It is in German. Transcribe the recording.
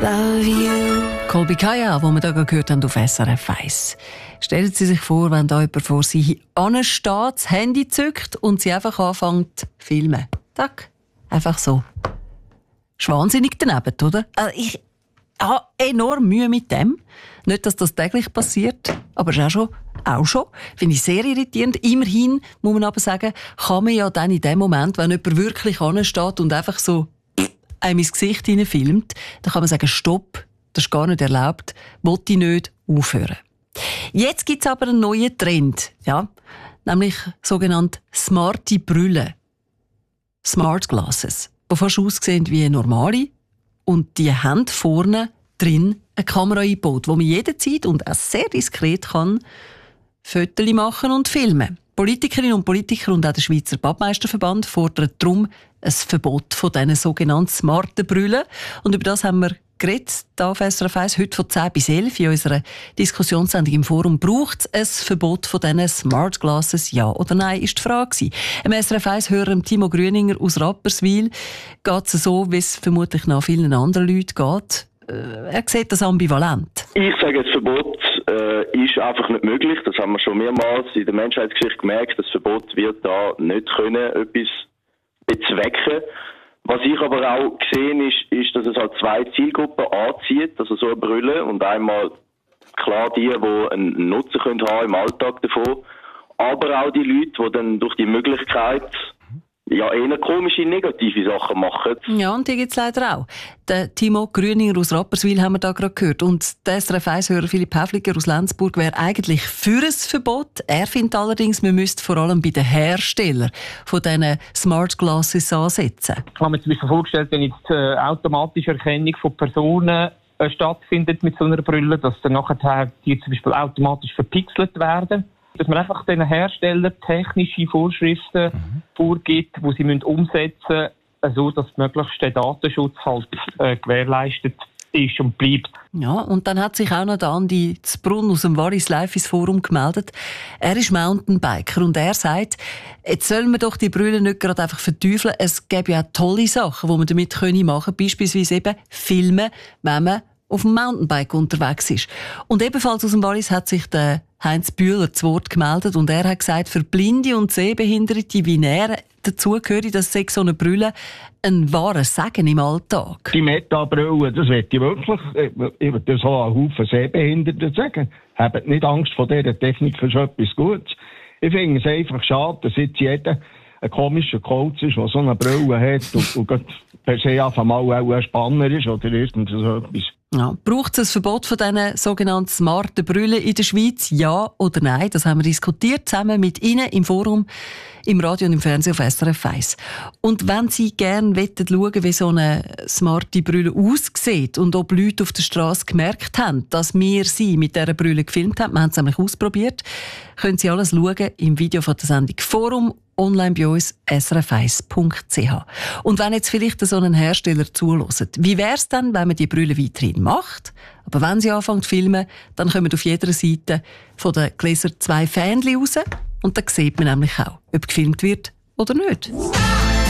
love you. Colby Kaya, die wir hier gehört haben auf SRF 1. Stellen Sie sich vor, wenn da jemand vor Sie ansteht, das Handy zückt und sie einfach anfängt zu filmen. Tack. Einfach so. Ist wahnsinnig daneben, oder? Also ich habe enorm Mühe mit dem. Nicht, dass das täglich passiert, aber ist auch schon. Finde ich sehr irritierend. Immerhin, muss man aber sagen, kann man ja dann in dem Moment, wenn jemand wirklich ansteht und einfach so einem ins Gesicht hineinfilmt, dann kann man sagen, stopp, das ist gar nicht erlaubt, wollte ich nicht aufhören. Jetzt gibt es aber einen neuen Trend, ja? Nämlich sogenannte smarte Brille. Smart Glasses, die fast aussehen wie normale und die haben vorne drin eine Kamera eingebaut, wo man jederzeit und auch sehr diskret kann Fotos machen und filmen. Politikerinnen und Politiker und auch der Schweizer Badmeisterverband fordern darum ein Verbot von diesen sogenannten smarten Brillen. Und über das haben wir geredet, hier auf SRF 1, heute von 10 bis 11 in unserer Diskussionssendung im Forum. Braucht es ein Verbot von diesen Smart Glasses, ja oder nein, ist die Frage. Im SRF 1-Hörer Timo Grüninger aus Rapperswil geht es so, wie es vermutlich noch vielen anderen Leuten geht. Er sieht das ambivalent. Ich sage, das Verbot ist einfach nicht möglich. Das haben wir schon mehrmals in der Menschheitsgeschichte gemerkt. Das Verbot wird da nicht können, etwas bezwecken. Was ich aber auch gesehen ist, dass es halt zwei Zielgruppen anzieht, also so eine Brille. Und einmal klar die einen Nutzen können haben im Alltag davon, aber auch die Leute, die dann durch die Möglichkeit eher komische, negative Sachen machen. Ja, und die gibt es leider auch. Der Timo Grüninger aus Rapperswil haben wir da gerade gehört. Und der SRF 1-Hörer Philipp Häfliger aus Lenzburg wäre eigentlich für ein Verbot. Er findet allerdings, man müsste vor allem bei den Herstellern von diesen Smart Glasses ansetzen. Ich habe mir zum Beispiel vorgestellt, wenn jetzt automatische Erkennung von Personen stattfindet mit so einer Brille, dass dann nachher die zum Beispiel automatisch verpixelt werden. Dass man einfach den Herstellern technische Vorschriften vorgibt, die sie umsetzen müssen, so dass möglichst der Datenschutz halt gewährleistet ist und bleibt. Ja, und dann hat sich auch noch der Andi Zbrunn aus dem Wallis Live ins Forum gemeldet. Er ist Mountainbiker und er sagt, jetzt sollen wir doch die Brille nicht gerade einfach verteufeln. Es gäbe ja auch tolle Sachen, die man damit machen können. Beispielsweise eben filmen, wenn man auf dem Mountainbike unterwegs ist. Und ebenfalls aus dem Wallis hat sich der Heinz Bühler zu Wort gemeldet und er hat gesagt, für Blinde und Sehbehinderte wie er dazugehöre, dass so eine Brille ein wahres Segen im Alltag. Die Meta-Brille, das möchte ich wirklich, ich würde das auch einen Haufen Sehbehinderten sagen. Habt nicht Angst vor dieser Technik, das ist etwas Gutes. Ich finde es einfach schade, dass jetzt jeder ein komischer Coach ist, der so eine Brille hat und per se einfach mal auch ein Spanner ist oder irgend so etwas. Ja. Braucht es ein Verbot von diesen sogenannten smarten Brillen in der Schweiz? Ja oder nein? Das haben wir diskutiert, zusammen mit Ihnen im Forum, im Radio und im Fernsehen auf SRF 1. Und wenn Sie gerne schauen, wie so eine smarte Brille aussieht und ob Leute auf der Straße gemerkt haben, dass wir sie mit dieser Brille gefilmt haben, wir haben es nämlich ausprobiert, können Sie alles schauen im Video von der Sendung Forum, online bei uns, srf1.ch. Und wenn jetzt vielleicht so einen Hersteller zuhört, wie wäre es dann, wenn man die Brille weiterhin macht? Aber wenn sie anfangen zu filmen, dann kommen auf jeder Seite von den Gläser 2 Fähnchen raus und dann sieht man nämlich auch, ob gefilmt wird oder nicht.